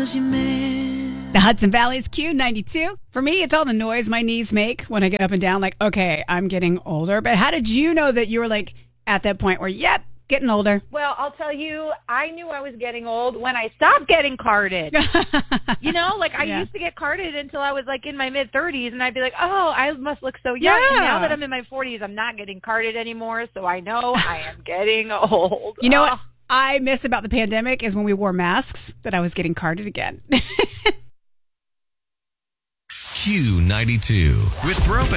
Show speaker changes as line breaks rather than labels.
The Hudson Valley's Q92. For me, it's all the noise my knees make when I get up and down. Like, okay, I'm getting older. But how did you know that you were like at that point where, yep, getting older?
Well, I'll tell you, I knew I was getting old when I stopped getting carded. I used to get carded until I was like in my mid-30s, and I'd be like, oh, I must look so young.
Yeah.
And now that I'm in my 40s, I'm not getting carded anymore, so I know I am getting old.
You know what I miss about the pandemic is when we wore masks, that I was getting carded again.
Q92 with Throwback.